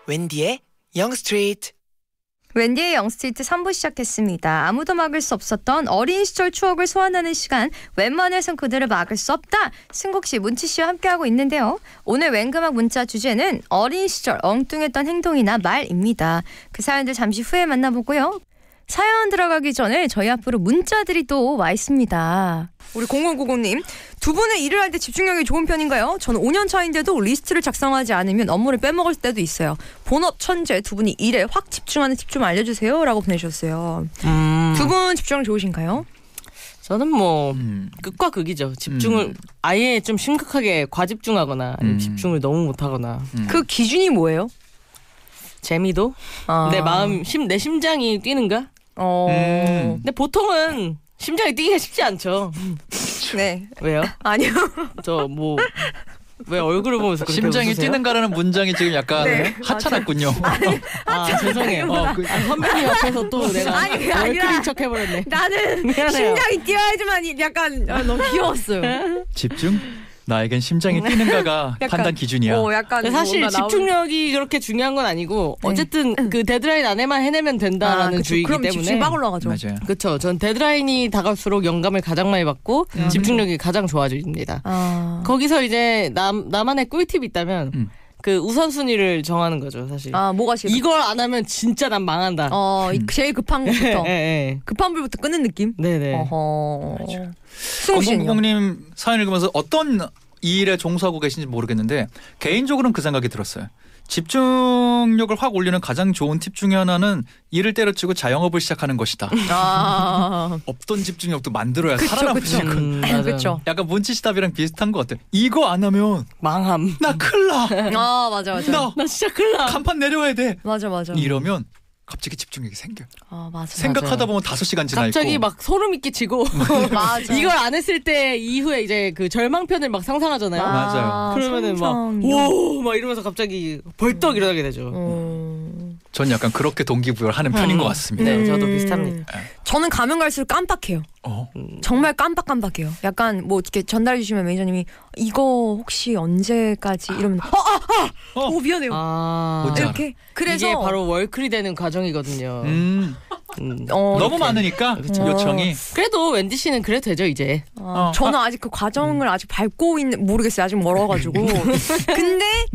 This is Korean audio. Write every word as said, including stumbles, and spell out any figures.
웬디의 영스트리트. 웬디의 영스트리트 삼 부 시작했습니다. 아무도 막을 수 없었던 어린 시절 추억을 소환하는 시간, 웬만해선 그들을 막을 수 없다. 승국씨, 문치씨와 함께하고 있는데요. 오늘 웬금학 문자 주제는 어린 시절 엉뚱했던 행동이나 말입니다. 그 사연들 잠시 후에 만나보고요. 사연 들어가기 전에 저희 앞으로 문자들이 또 와 있습니다. 우리 공공구공님, 두 분은 일을 할 때 집중력이 좋은 편인가요? 저는 오 년 차인데도 리스트를 작성하지 않으면 업무를 빼먹을 때도 있어요. 본업 천재 두 분이 일에 확 집중하는 팁 좀 알려주세요 라고 보내주셨어요. 음. 두 분 집중력 좋으신가요? 저는 뭐 음. 극과 극이죠. 집중을 음. 아예 좀 심각하게 과집중하거나 아니면 음. 집중을 너무 못하거나. 음. 그 기준이 뭐예요? 재미도? 아. 내 마음, 심, 내 심장이 뛰는가? 어... 음. 근데 보통은 심장이 뛰기가 쉽지 않죠. 네. 왜요? 아니요. 저 뭐 왜 얼굴을 보면서 그렇게 심장이 웃으세요? 뛰는가라는 문장이 지금 약간 네, 하찮았군요. 아 죄송해요. 어, 그, 아, 선배님 앞에서 또 내가 아니, 그게 아니라 얼큰인 척 해버렸네. 나는 미안해요. 심장이 뛰어야지만 약간 아, 너무 귀여웠어요. 집중? 나에겐 심장이 뛰는가가 약간, 판단 기준이야. 어, 약간 사실 뭔가 나오는- 집중력이 그렇게 중요한 건 아니고 네. 어쨌든 그 데드라인 안에만 해내면 된다라는 아, 그쵸. 주의이기 그럼 때문에 집중이 막 올라가죠. 맞아요. 그렇죠. 전 데드라인이 다가올수록 영감을 가장 많이 받고 음. 집중력이 가장 좋아집니다. 아, 거기서 이제 남, 나만의 꿀팁이 있다면 음. 그 우선순위를 정하는 거죠. 사실 아 뭐가 제일 이걸 안 하면 진짜 난 망한다. 어 이- 제일 급한 것부터 예, 예. 급한 불부터 끄는 느낌. 네네. 어허. 승우 씨는요? 공공구공님 사연 읽으면서 어떤 이 일에 종사하고 계신지 모르겠는데 개인적으로는 그 생각이 들었어요. 집중력을 확 올리는 가장 좋은 팁 중에 하나는 일을 때려치고 자영업을 시작하는 것이다. 아, 없던 집중력도 만들어야 그쵸, 살아남을 그쵸. 수 있고. 음, 맞아요. 그렇죠. 약간 문치씨 답이랑 비슷한 것 같아요. 이거 안 하면 망함. 나 큰일 나. 아 맞아 맞아. 나 나 진짜 큰일 나. 간판 내려와야 돼. 맞아 맞아. 이러면 갑자기 집중력이 생겨. 아 맞아. 생각하다 맞아요. 보면 다섯 시간 지나 갑자기 있고. 막 소름이 끼치고 맞아. 이걸 안 했을 때 이후에 이제 그 절망편을 막 상상하잖아요. 아, 맞아요. 그러면은 상상. 막오 막 이러면서 갑자기 벌떡 일어나게 되죠. 음. 전 약간 그렇게 동기부여를 하는 편인 것 같습니다. 네, 저도 음. 비슷합니다. 저는 가면 갈수록 깜빡해요. 어? 정말 깜빡깜빡해요. 약간 뭐 이렇게 전달해 주시면 매니저님이 이거 혹시 언제까지 이러면 아아아 어. 오 미안해요. 아, 뭔지 알아. 이렇게 그래서 이게 바로 월클이 되는 과정이거든요. 음, 음. 어, 너무 이렇게. 많으니까 그쵸. 요청이. 그래도 wendy 씨는 그래도 되죠 이제. 어, 어. 저는 아직 그 과정을 아직 밟고 있는 모르겠어요. 아직 멀어가지고. 근데